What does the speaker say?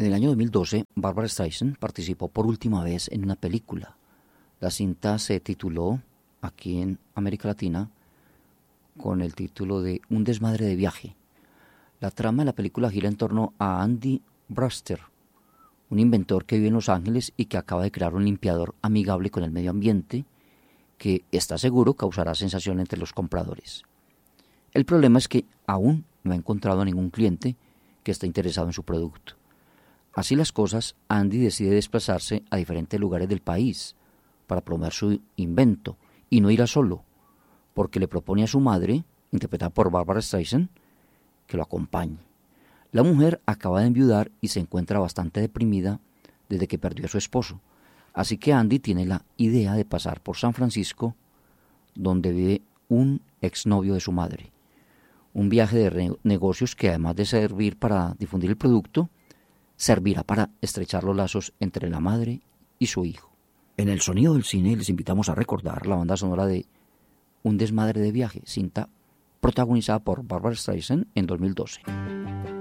En el año 2012, Barbra Streisand participó por última vez en una película. La cinta se tituló, aquí en América Latina, con el título de Un desmadre de viaje. La trama de la película gira en torno a Andy Brewster, un inventor que vive en Los Ángeles y que acaba de crear un limpiador amigable con el medio ambiente que, está seguro, causará sensación entre los compradores. El problema es que aún no ha encontrado a ningún cliente que esté interesado en su producto. Así las cosas, Andy decide desplazarse a diferentes lugares del país para promover su invento y no irá solo, porque le propone a su madre, interpretada por Barbra Streisand, que lo acompañe. La mujer acaba de enviudar y se encuentra bastante deprimida desde que perdió a su esposo, así que Andy tiene la idea de pasar por San Francisco, donde vive un exnovio de su madre. Un viaje de negocios que, además de servir para difundir el producto, servirá para estrechar los lazos entre la madre y su hijo. En el sonido del cine les invitamos a recordar la banda sonora de Un desmadre de viaje, cinta protagonizada por Barbra Streisand en 2012.